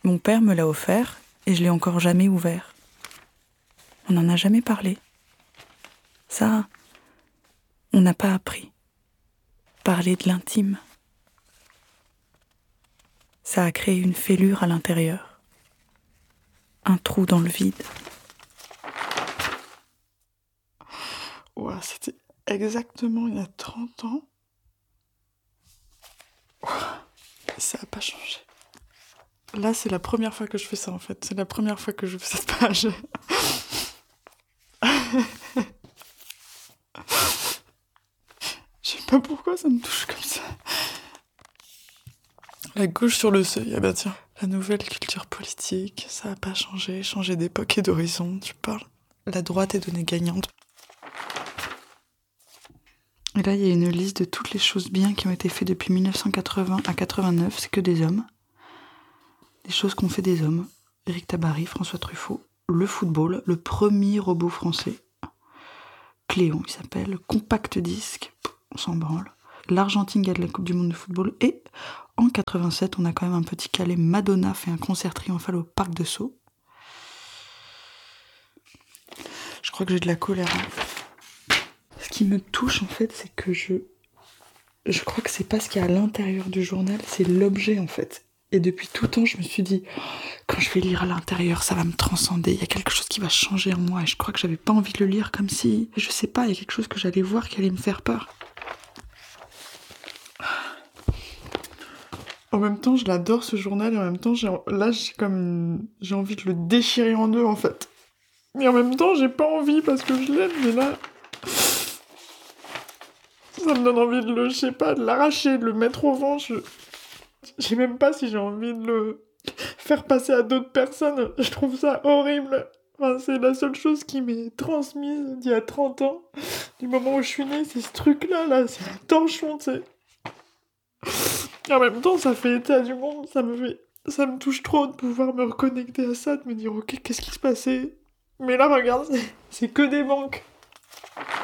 Mon père me l'a offert et je l'ai encore jamais ouvert. On n'en a jamais parlé. Ça, on n'a pas appris. Parler de l'intime. Ça a créé une fêlure à l'intérieur. Un trou dans le vide. Ouah, c'était exactement il y a 30 ans. Ouah, ça n'a pas changé. Là, c'est la première fois que je fais ça, en fait. C'est la première fois que je fais cette page. Je sais pas pourquoi ça me touche comme ça. La gauche sur le seuil, ah bah tiens. La nouvelle culture politique, ça a pas changé. Changer d'époque et d'horizon, tu parles. La droite est donnée gagnante. Et là, il y a une liste de toutes les choses bien qui ont été faites depuis 1980 à 89. C'est que des hommes. Des choses qu'ont fait des hommes. Éric Tabarly, François Truffaut. Le football, le premier robot français. Cléon, il s'appelle. Compact disque, on s'en branle. L'Argentine gagne la Coupe du Monde de football. Et en 87, on a quand même un petit calais. Madonna fait un concert triomphal au Parc de Sceaux. Je crois que j'ai de la colère. Ce qui me touche, en fait, c'est que je crois que c'est pas ce qu'il y a à l'intérieur du journal, c'est l'objet, en fait. Et depuis tout temps, je me suis dit, quand je vais lire à l'intérieur, ça va me transcender. Il y a quelque chose qui va changer en moi. Et je crois que j'avais pas envie de le lire comme si, je sais pas, il y a quelque chose que j'allais voir qui allait me faire peur. En même temps, je l'adore ce journal, et en même temps, j'ai envie de le déchirer en deux, en fait. Mais en même temps, j'ai pas envie parce que je l'aime, mais là, ça me donne envie de je sais pas, de l'arracher, de le mettre au vent. Je sais même pas si j'ai envie de le faire passer à d'autres personnes. Je trouve ça horrible. Enfin, c'est la seule chose qui m'est transmise d'il y a 30 ans. Du moment où je suis née, c'est ce truc-là, là, c'est un torchon, tu sais. Et en même temps, ça fait état du monde, ça me touche trop de pouvoir me reconnecter à ça, de me dire, ok, qu'est-ce qui se passait? Mais là, regarde, c'est que des manques.